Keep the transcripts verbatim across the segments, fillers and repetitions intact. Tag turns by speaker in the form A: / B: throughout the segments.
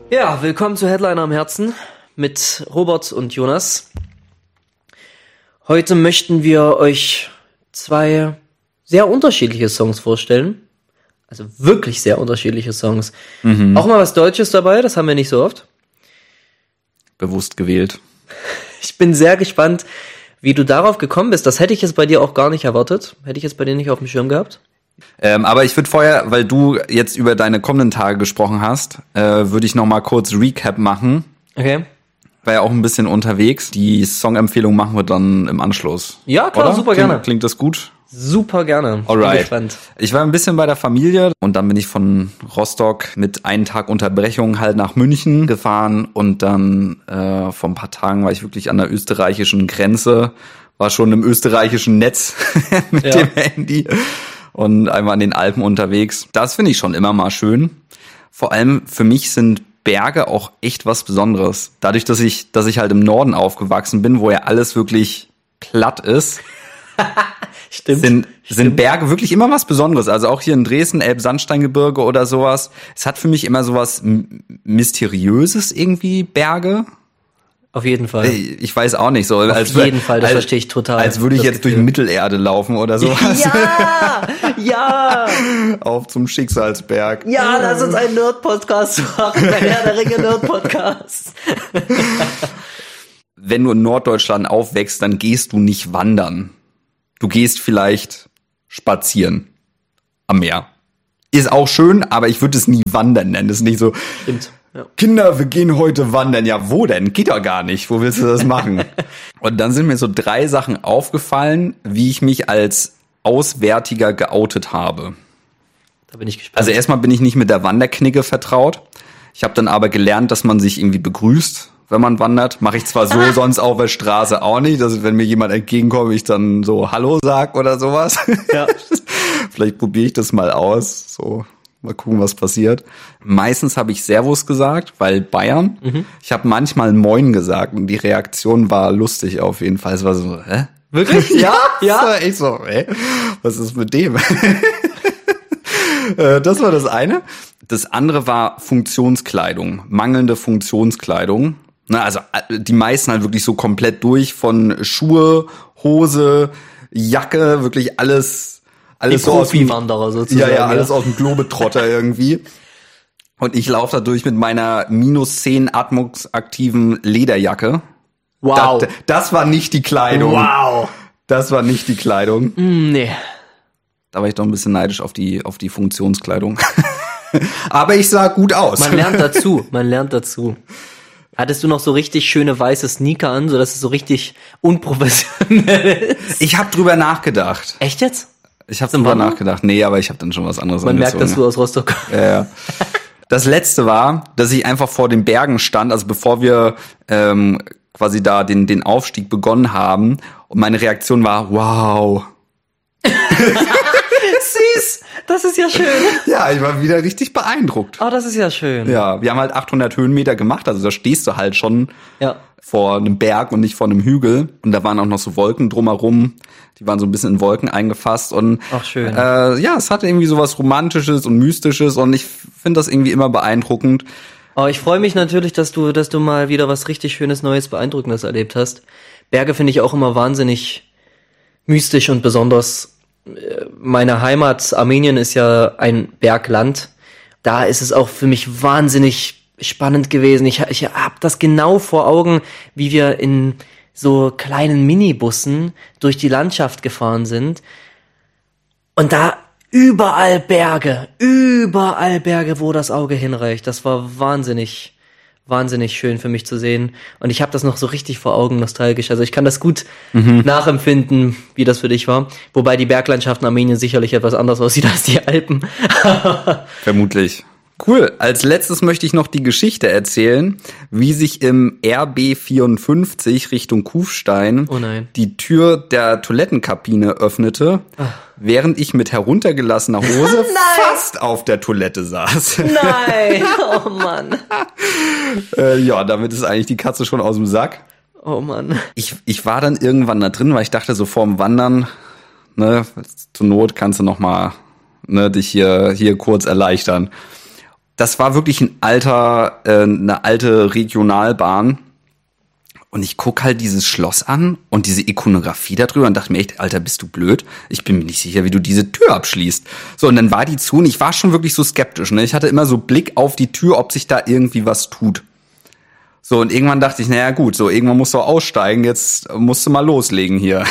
A: Ja, willkommen zu Headliner am Herzen mit Robert und Jonas. Heute möchten wir euch zwei sehr unterschiedliche Songs vorstellen. Also wirklich sehr unterschiedliche Songs. Mhm. Auch mal was Deutsches dabei, das haben wir nicht so oft.
B: Bewusst gewählt.
A: Ich bin sehr gespannt, wie du darauf gekommen bist. Das hätte ich jetzt bei dir auch gar nicht erwartet. Hätte ich jetzt bei dir nicht auf dem Schirm gehabt.
B: Ähm, aber ich würde vorher, weil du jetzt über deine kommenden Tage gesprochen hast, äh, würde ich noch mal kurz Recap machen.
A: Okay.
B: War ja auch ein bisschen unterwegs. Die Songempfehlung machen wir dann im Anschluss.
A: Ja, klar,
B: oder?
A: super
B: Klingt,
A: gerne.
B: Klingt das gut?
A: Super gerne.
B: Alright.
A: Bin gespannt.
B: Ich war ein bisschen bei der Familie und dann bin ich von Rostock mit einem Tag Unterbrechung halt nach München gefahren und dann äh, vor ein paar Tagen war ich wirklich an der österreichischen Grenze, war schon im österreichischen Netz mit
A: Ja.
B: dem Handy und einmal an den Alpen unterwegs. Das finde ich schon immer mal schön. Vor allem für mich sind Berge auch echt was Besonderes. Dadurch, dass ich, dass ich halt im Norden aufgewachsen bin, wo ja alles wirklich platt ist,
A: Stimmt.
B: sind, sind
A: Stimmt.
B: Berge wirklich immer was Besonderes. Also auch hier in Dresden, Elbsandsteingebirge oder sowas. Es hat für mich immer sowas M- Mysteriöses irgendwie, Berge.
A: Auf jeden Fall.
B: Ich weiß auch nicht so.
A: Auf
B: als,
A: jeden Fall, das
B: als,
A: verstehe ich total.
B: Als würde ich
A: das
B: jetzt
A: Gefühl.
B: durch Mittelerde laufen oder sowas.
A: Ja, ja,
B: Auf zum Schicksalsberg.
A: ja, lass uns einen Nerd-Podcast machen, der Herr der Ringe Nerd-Podcast.
B: Wenn du in Norddeutschland aufwächst, dann gehst du nicht wandern. Du gehst vielleicht spazieren am Meer. Ist auch schön, aber ich würde es nie wandern nennen. Das ist nicht so,
A: Stimmt. Ja.
B: Kinder, wir gehen heute wandern. Ja, wo denn? Geht doch gar nicht. Wo willst du das machen? Und dann sind mir so drei Sachen aufgefallen, wie ich mich als Auswärtiger geoutet habe.
A: Da bin ich gespannt.
B: Also erstmal bin ich nicht mit der Wanderknigge vertraut. Ich habe dann aber gelernt, dass man sich irgendwie begrüßt, wenn man wandert. Mache ich zwar so sonst auf der Straße auch nicht, dass wenn mir jemand entgegenkommt, ich dann so Hallo sag oder sowas.
A: Ja.
B: Vielleicht probiere ich das mal aus. So, mal gucken, was passiert. Meistens habe ich Servus gesagt, weil Bayern. Mhm. Ich habe manchmal Moin gesagt und die Reaktion war lustig auf jeden Fall. Es war so, hä?
A: Wirklich?
B: Ja,
A: Ja.
B: ja. Ich so, hä? Was ist mit dem? Das war das eine. Das andere war Funktionskleidung, mangelnde Funktionskleidung. Na, also die meisten halt wirklich so komplett durch von Schuhe, Hose, Jacke, wirklich alles, alles
A: Die
B: so aus dem,
A: Profi-Wanderer sozusagen.
B: ja, ja, alles aus dem Globetrotter irgendwie. Und ich laufe da durch mit meiner minus zehn atmungsaktiven Lederjacke.
A: Wow.
B: Das, das war nicht die Kleidung.
A: Wow.
B: Das war nicht die Kleidung.
A: Mm, nee.
B: Da war ich doch ein bisschen neidisch auf die, auf die Funktionskleidung. Aber ich sah gut aus.
A: Man lernt dazu, man lernt dazu. Hattest du noch so richtig schöne weiße Sneaker an, sodass es so richtig unprofessionell ist?
B: Ich habe drüber nachgedacht.
A: Echt jetzt?
B: Ich habe drüber
A: Wandern?
B: nachgedacht. Nee, aber ich habe dann schon was anderes
A: Man merkt,
B: angezogen.
A: dass du aus Rostock kommst.
B: Ja, ja. Das letzte war, dass ich einfach vor den Bergen stand, also bevor wir ähm, quasi da den, den Aufstieg begonnen haben. Und meine Reaktion war, wow.
A: Süß, das ist ja schön.
B: Ja, ich war wieder richtig beeindruckt.
A: Oh, das ist ja schön.
B: Ja, wir haben halt achthundert Höhenmeter gemacht, also da stehst du halt schon
A: Ja.
B: vor einem Berg und nicht vor einem Hügel. Und da waren auch noch so Wolken drumherum, die waren so ein bisschen in Wolken eingefasst. Und
A: Ach, schön.
B: Äh, ja, es hatte irgendwie so was Romantisches und Mystisches und ich finde das irgendwie immer beeindruckend.
A: Oh, ich freue mich natürlich, dass du, dass du mal wieder was richtig Schönes, Neues, Beeindruckendes erlebt hast. Berge finde ich auch immer wahnsinnig mystisch und besonders. Meine Heimat Armenien ist ja ein Bergland. Da ist es auch für mich wahnsinnig spannend gewesen. Ich, ich habe das genau vor Augen, wie wir in so kleinen Minibussen durch die Landschaft gefahren sind. Und da überall Berge, überall Berge, wo das Auge hinreicht. Das war wahnsinnig, wahnsinnig schön für mich zu sehen. Und ich habe das noch so richtig vor Augen, nostalgisch. Also ich kann das gut mhm. nachempfinden, wie das für dich war. Wobei die Berglandschaft in Armenien sicherlich etwas anders aussieht als die Alpen.
B: Vermutlich. Cool. Als letztes möchte ich noch die Geschichte erzählen, wie sich im R B vierundfünfzig Richtung Kufstein
A: Oh nein.
B: die Tür der Toilettenkabine öffnete, Ach. während ich mit heruntergelassener Hose fast auf der Toilette saß.
A: Nein, oh Mann.
B: äh, ja, damit ist eigentlich die Katze schon aus dem Sack.
A: Oh Mann.
B: Ich, ich war dann irgendwann da drin, weil ich dachte, so vorm Wandern, ne, zur Not kannst du noch mal, ne, dich hier, hier kurz erleichtern. das war wirklich ein alter, äh, eine alte Regionalbahn. Und ich guck halt dieses Schloss an und diese Ikonografie da drüber und dachte mir echt, Alter, bist du blöd? Ich bin mir nicht sicher, wie du diese Tür abschließt. So, und dann war die zu und ich war schon wirklich so skeptisch. Ne? Ich hatte immer so Blick auf die Tür, ob sich da irgendwie was tut. So, und irgendwann dachte ich, naja gut, so irgendwann musst du aussteigen, jetzt musst du mal loslegen hier.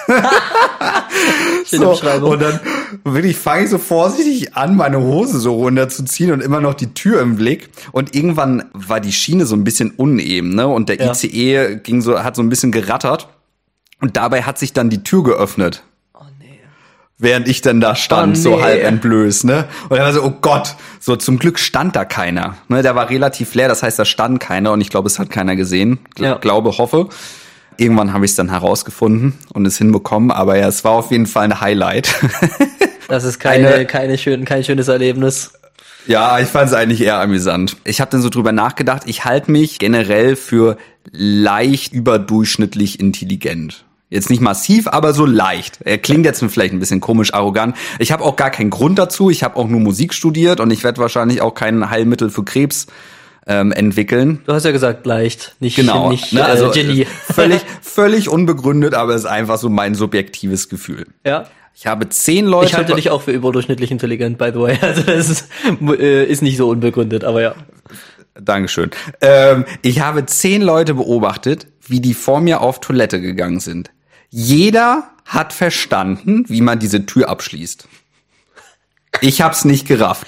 B: So, und dann wirklich fange ich so vorsichtig an, meine Hose so runterzuziehen und immer noch die Tür im Blick. Und irgendwann war die Schiene so ein bisschen uneben, ne? Und der ja. I C E ging so, hat so ein bisschen gerattert. Und dabei hat sich dann die Tür geöffnet. Oh nee. Während ich dann da stand, oh, nee. so halb entblößt, ne? Und er war so, oh Gott, so zum Glück stand da keiner. Ne? Der war relativ leer, das heißt, da stand keiner und ich glaube, es hat keiner gesehen. Gl- ja. Glaube, hoffe. Irgendwann habe ich es dann herausgefunden und es hinbekommen, aber ja, es war auf jeden Fall ein Highlight.
A: Das ist keine, Eine, keine schön, kein schönes Erlebnis.
B: Ja, ich fand es eigentlich eher amüsant. Ich habe dann so drüber nachgedacht, ich halte mich generell für leicht überdurchschnittlich intelligent. Jetzt nicht massiv, aber so leicht. Er klingt jetzt vielleicht ein bisschen komisch, arrogant. Ich habe auch gar keinen Grund dazu. Ich habe auch nur Musik studiert und ich werde wahrscheinlich auch kein Heilmittel für Krebs Ähm, entwickeln.
A: Du hast ja gesagt leicht, nicht,
B: genau,
A: nicht
B: ne, also
A: äh, Genie.
B: Völlig, völlig unbegründet, aber es ist einfach so mein subjektives Gefühl.
A: Ja.
B: Ich habe zehn Leute...
A: Ich halte dich auch für überdurchschnittlich intelligent, by the way. Also das ist, äh, ist nicht so unbegründet, aber ja.
B: Dankeschön. Ähm, ich habe zehn Leute beobachtet, wie die vor mir auf Toilette gegangen sind. Jeder hat verstanden, wie man diese Tür abschließt. Ich hab's nicht gerafft.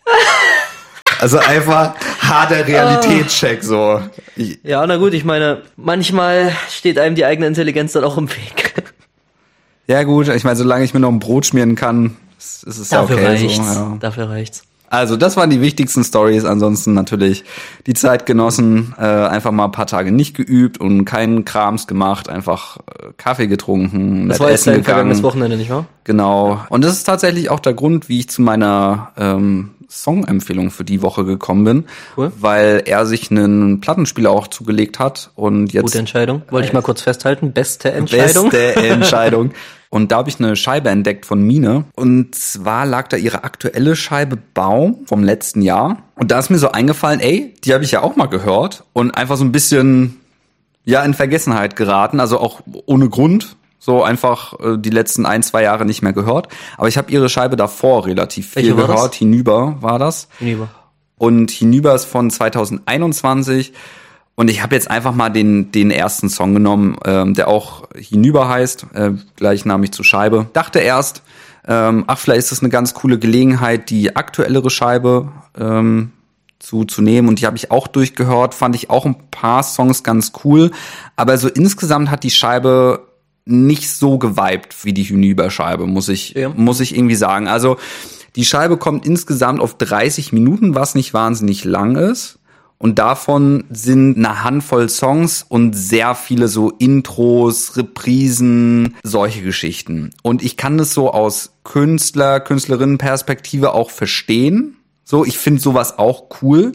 B: Also einfach harter Realitätscheck so.
A: Ja, na gut, ich meine, manchmal steht einem die eigene Intelligenz dann auch im Weg.
B: Ja gut, ich meine, solange ich mir noch ein Brot schmieren kann, ist es ja okay.
A: Dafür reicht's.
B: So, ja.
A: Dafür reicht's.
B: Also das waren die wichtigsten Stories. Ansonsten natürlich die Zeit genossen, äh, einfach mal ein paar Tage nicht geübt und keinen Krams gemacht, einfach äh, Kaffee getrunken,
A: das war jetzt dein vergangenes Wochenende, nicht wahr?
B: Genau. Und das ist tatsächlich auch der Grund, wie ich zu meiner ähm, Song-Empfehlung für die Woche gekommen bin, cool. Weil er sich einen Plattenspieler auch zugelegt hat und jetzt...
A: Gute Entscheidung. Wollte ich mal kurz festhalten. Beste Entscheidung.
B: Beste Entscheidung. Und da habe ich eine Scheibe entdeckt von Mine. Und zwar lag da ihre aktuelle Scheibe Baum vom letzten Jahr. Und da ist mir so eingefallen, ey, die habe ich ja auch mal gehört. Und einfach so ein bisschen, ja, in Vergessenheit geraten. Also auch ohne Grund. So einfach äh, die letzten ein, zwei Jahre nicht mehr gehört. Aber ich habe ihre Scheibe davor relativ viel
A: Welche
B: gehört. Hinüber war das.
A: Hinüber.
B: Und Hinüber ist von zwanzig einundzwanzig. Und ich habe jetzt einfach mal den den ersten Song genommen, ähm, der auch Hinüber heißt, äh, gleichnamig zur Scheibe. Dachte erst, ähm, ach, vielleicht ist das eine ganz coole Gelegenheit, die aktuellere Scheibe ähm, zu zu nehmen. Und die habe ich auch durchgehört, fand ich auch ein paar Songs ganz cool. Aber so insgesamt hat die Scheibe nicht so geweibt wie die Hinüber-Scheibe, muss ich ja. muss ich irgendwie sagen. Also die Scheibe kommt insgesamt auf dreißig Minuten, was nicht wahnsinnig lang ist. Und davon sind eine Handvoll Songs und sehr viele so Intros, Reprisen, solche Geschichten. Und ich kann das so aus Künstler, Künstlerinnenperspektive auch verstehen. So, ich finde sowas auch cool.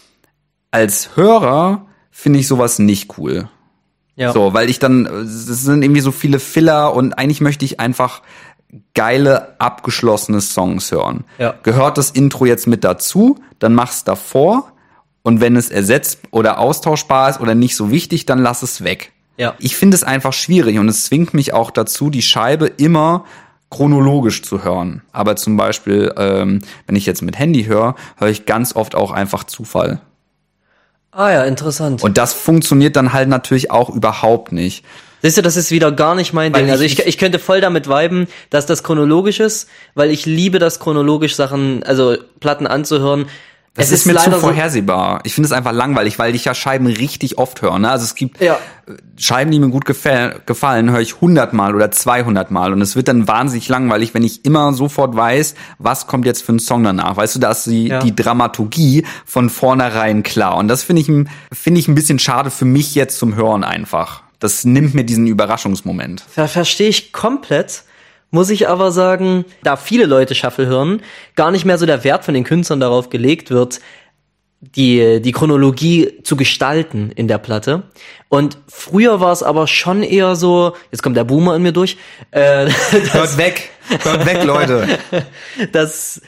B: Als Hörer finde ich sowas nicht cool. Ja. So, weil ich dann, es sind irgendwie so viele Filler und eigentlich möchte ich einfach geile, abgeschlossene Songs hören. Ja. Gehört das Intro jetzt mit dazu, dann mach's davor. Und wenn es ersetzt oder austauschbar ist oder nicht so wichtig, dann lass es weg. Ja. Ich finde es einfach schwierig und es zwingt mich auch dazu, die Scheibe immer chronologisch zu hören. Aber zum Beispiel, ähm, wenn ich jetzt mit Handy höre, höre ich ganz oft auch einfach Zufall.
A: Ah ja, interessant.
B: Und das funktioniert dann halt natürlich auch überhaupt nicht.
A: Siehst du, das ist wieder gar nicht mein weil Ding. Also ich, ich, ich könnte voll damit viben, dass das chronologisch ist, weil ich liebe das chronologisch Sachen, also Platten anzuhören.
B: Das es ist, ist mir zu vorhersehbar. So ich finde es einfach langweilig, weil ich ja Scheiben richtig oft höre. Ne? Also es gibt ja. Scheiben, die mir gut gefallen, gefallen höre ich hundertmal oder zweihundert Mal. Und es wird dann wahnsinnig langweilig, wenn ich immer sofort weiß, was kommt jetzt für ein Song danach. Weißt du, da ist die, ja. die Dramaturgie von vornherein klar. Und das finde ich, finde ich ein bisschen schade für mich jetzt zum Hören einfach. Das nimmt mir diesen Überraschungsmoment.
A: Ver- Verstehe ich komplett. Muss ich aber sagen, da viele Leute Shuffle hören, gar nicht mehr so der Wert von den Künstlern darauf gelegt wird, die die Chronologie zu gestalten in der Platte. Und früher war es aber schon eher so, jetzt kommt der Boomer in mir durch. Äh,
B: Hört weg, hört weg, Leute.
A: dass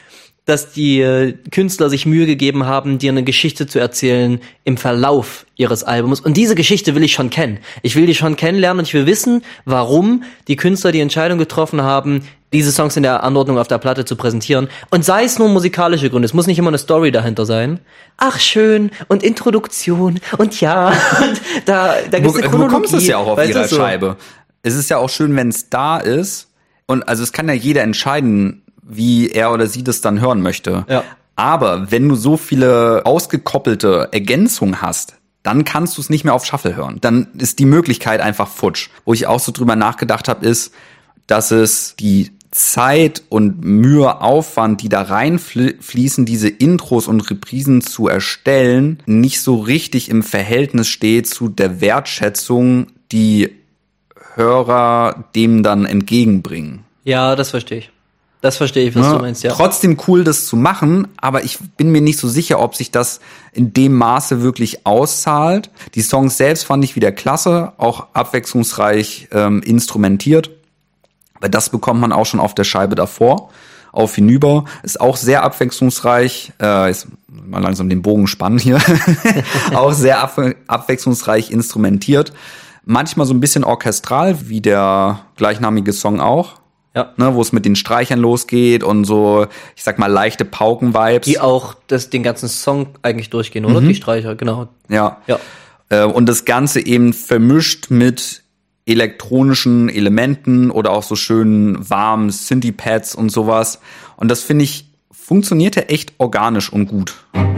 A: dass die äh, Künstler sich Mühe gegeben haben, dir eine Geschichte zu erzählen im Verlauf ihres Albums. Und diese Geschichte will ich schon kennen. Ich will die schon kennenlernen und ich will wissen, warum die Künstler die Entscheidung getroffen haben, diese Songs in der Anordnung auf der Platte zu präsentieren. Und sei es nur musikalische Gründe, es muss nicht immer eine Story dahinter sein. Ach, schön, und Introduktion, und ja, und da, da gibt's eine Chronologie.
B: Du bekommst es ja auch auf
A: weißt
B: ihrer
A: du, so.
B: Scheibe. Es ist ja auch schön, wenn es da ist. Und also es kann ja jeder entscheiden, wie er oder sie das dann hören möchte.
A: Ja.
B: Aber wenn du so viele ausgekoppelte Ergänzungen hast, dann kannst du es nicht mehr auf Shuffle hören. Dann ist die Möglichkeit einfach futsch. Wo ich auch so drüber nachgedacht habe, ist, dass es die Zeit und Mühe, Aufwand, die da reinfließen, diese Intros und Reprisen zu erstellen, nicht so richtig im Verhältnis steht zu der Wertschätzung, die Hörer dem dann entgegenbringen.
A: Ja, das verstehe ich. Das verstehe ich, was
B: Ja,
A: du meinst, ja.
B: Trotzdem cool, das zu machen, aber ich bin mir nicht so sicher, ob sich das in dem Maße wirklich auszahlt. Die Songs selbst fand ich wieder klasse, auch abwechslungsreich ähm, instrumentiert. Weil das bekommt man auch schon auf der Scheibe davor. Auf hinüber ist auch sehr abwechslungsreich. Äh, jetzt mal langsam den Bogen spannen hier. Auch sehr ab- abwechslungsreich instrumentiert. Manchmal so ein bisschen orchestral, wie der gleichnamige Song auch.
A: Ja.
B: Ne, wo es mit den Streichern losgeht und so, ich sag mal, leichte Pauken-Vibes.
A: Die auch das, den ganzen Song eigentlich durchgehen, oder?
B: Mhm.
A: Die Streicher, genau.
B: Ja.
A: Ja.
B: Äh, und das Ganze eben vermischt mit elektronischen Elementen oder auch so schönen warmen Synthie-Pads und sowas. Und das finde ich, funktioniert ja echt organisch und gut.